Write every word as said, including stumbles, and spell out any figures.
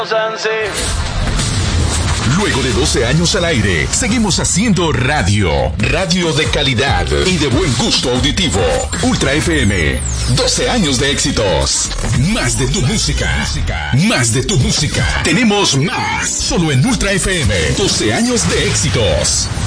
Luego de doce años al aire, seguimos haciendo radio. Radio de calidad y de buen gusto auditivo. Ultra F M. doce años de éxitos. Más de tu música. Más de tu música. Tenemos más. Solo en Ultra F M. doce años de éxitos.